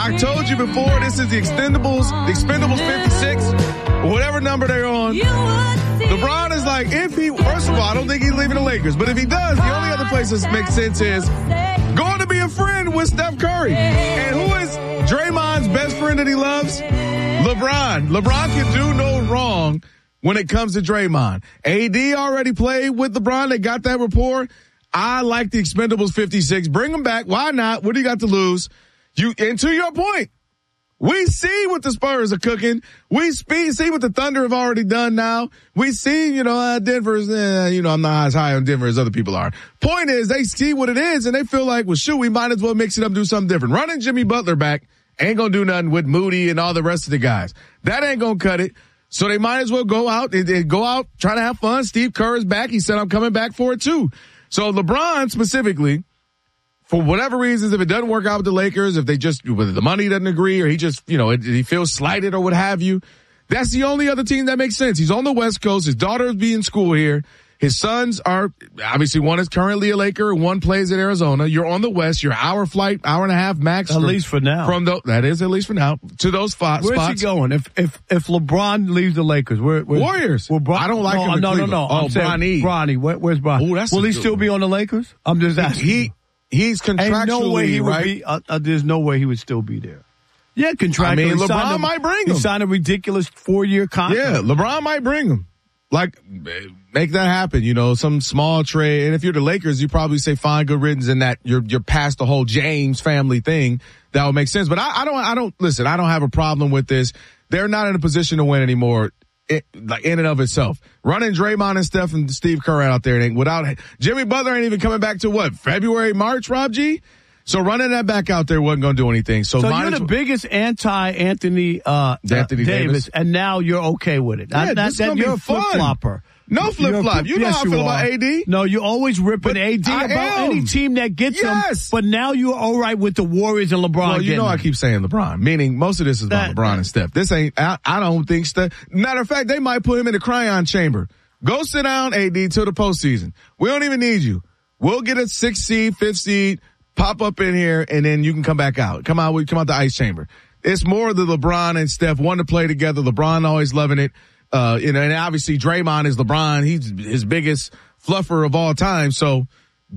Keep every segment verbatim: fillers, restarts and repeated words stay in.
I told you before, this is the Expendables, the Expendables fifty-six, whatever number they're on. LeBron is like, if he, first of all, I don't think he's leaving the Lakers, but if he does, the only other place that makes sense is going to be a friend with Steph Curry. And who is Draymond's best friend that he loves? LeBron. LeBron can do no wrong when it comes to Draymond. A D already played with LeBron. They got that rapport. I like the Expendables fifty-six. Bring them back. Why not? What do you got to lose? You, and to your point, we see what the Spurs are cooking. We speak, see what the Thunder have already done now. We see, you know, uh, Denver's, eh, you know, I'm not as high on Denver as other people are. Point is, they see what it is, and they feel like, well, shoot, we might as well mix it up and do something different. Running Jimmy Butler back ain't going to do nothing with Moody and all the rest of the guys. That ain't going to cut it. So they might as well go out and, and go out, try to have fun. Steve Kerr is back. He said, I'm coming back for it, too. So LeBron specifically, for whatever reasons, if it doesn't work out with the Lakers, if they just, whether the money doesn't agree or he just, you know, he feels slighted or what have you, that's the only other team that makes sense. He's on the West Coast. His daughter is in school here. His sons are, obviously one is currently a Laker, one plays in Arizona. You're on the West. You're hour flight, hour and a half max. At from, least for now. From the, that is at least for now, to those spot, Where's spots. he going? If, if, if LeBron leaves the Lakers, where, where Warriors. Well, Bron- I don't like no, him in No, Cleveland. no, no. Oh, I'm saying Bronny. Bronny. Where, where's Bronny? Ooh, that's Will a he good still one. be on the Lakers? I'm just asking. He, he's contractually, Ain't no way he would right? be, uh, uh, there's no way he would still be there. Yeah, contractually. I mean, He signed LeBron a- might bring He him. signed a ridiculous four-year contract. Yeah, LeBron might bring him. Like, make that happen, you know, some small trade. And if you're the Lakers, you probably say, fine, good riddance, in that you're, you're past the whole James family thing. That would make sense. But I, I don't, I don't, listen, I don't have a problem with this. They're not in a position to win anymore, it, like in and of itself. Running Draymond and Steph and Steve Kerr out there, and without, Jimmy Butler ain't even coming back to what, February, March, Rob G? So running that back out there wasn't going to do anything. So, So might you're as the well- biggest anti-Anthony uh, Anthony uh, Davis. and now you're okay with it. Yeah, that, this is that, gonna you're be a flip-flopper. No flip-flop. You know yes, how I feel you about are. A D. No, you're always ripping But A D I about am. any team that gets Yes. him. But now you're all right with the Warriors and LeBron. Well, you getting know I him. keep saying LeBron, meaning most of this is about That- LeBron that- and Steph. This ain't, I, I don't think Steph, matter of fact, they might put him in the cryon chamber. Go sit down, A D, till the postseason. We don't even need you. We'll get a sixth seed, fifth seed, pop up in here, and then you can come back out. Come out, we come out the ice chamber. It's more the LeBron and Steph want to play together. LeBron always loving it. Uh, you know, and obviously Draymond is LeBron. He's his biggest fluffer of all time. So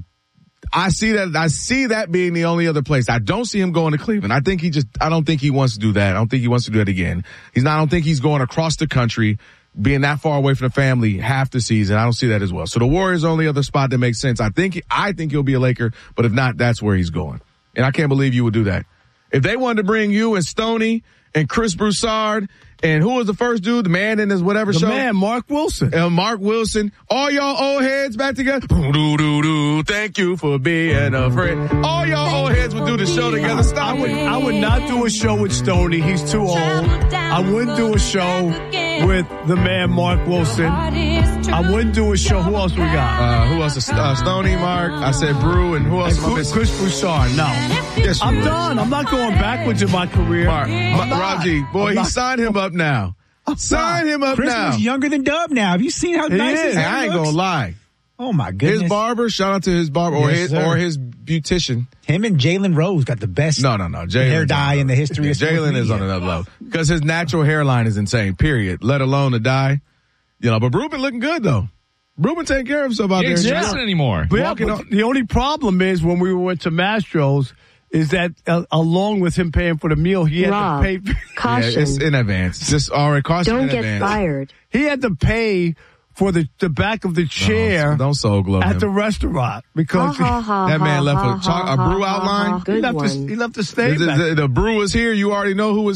I see that, I see that being the only other place. I don't see him going to Cleveland. I think he just, I don't think he wants to do that. I don't think he wants to do it again. He's not, I don't think he's going across the country, being that far away from the family half the season. I don't see that as well. So the Warriors are the only other spot that makes sense. I think, I think he'll be a Laker, but if not, that's where he's going. And I can't believe you would do that. If they wanted to bring you and Stoney and Chris Broussard, and who was the first dude, the man in his whatever The show? man, Mark Wilson. Uh, Mark Wilson. All y'all old heads back together. Doo-doo-doo. Thank you for being a friend. All y'all old heads would do the show together. Stop I would, it. I would not do a show with Stoney. He's too old. I wouldn't do a show with the man, Mark Wilson. I wouldn't do a show. Who else we got? Uh, who else? is- Uh, Stoney, Mark. I said Brew, and who else am I Chris, missing? Chris Broussard. No. Yes, you I'm would. done. I'm not going backwards in my career. Mark. I'm Ma- not. Raji, boy, I'm he not. signed him up now. Sign him up Chris now. was younger than Dub now. Have you seen how He nice is. his Hey, hair I ain't looks? gonna lie. Oh my goodness. His barber, shout out to his barber, or Yes, his sir. or his beautician. Him and Jalen Rose got the best No, no, no. Jalen hair dye in the history yeah, of sports Jalen is media. on another level because his natural hairline is insane. Period. Let alone the dye. You know, but Ruben looking good though. Ruben taking care of himself out He ain't there. stressing anymore. But, yeah, Walking but on- the only problem is when we went to Mastro's is that uh, along with him paying for the meal, he had Rob, to pay. Yeah, caution. it's in advance. Just already caution Don't in get advance. fired. He had to pay for the, the back of the chair Don't, don't soul glow at him. the restaurant Ha, because ha, ha, That man ha, left ha, a cho- a ha, brew ha, outline. ha. he Good left, one. the, he left the stage the, back. the, the brew was here. You already know who was